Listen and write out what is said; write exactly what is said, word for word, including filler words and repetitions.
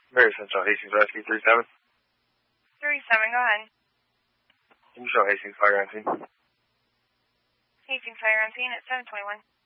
Mary Central Hastings Rescue three seven. three seven, go ahead. Can you show Hastings Fire on scene? Hastings Fire on scene at seven twenty-one.